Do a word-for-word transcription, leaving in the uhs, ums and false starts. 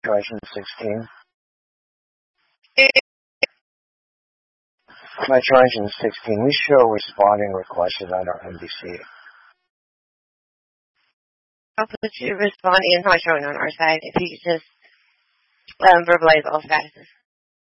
Trojan sixteen. My Trojan sixteen, we show responding requested on our M B C. I'll put you responding and not showing on our side if you could just um, verbalize all statuses.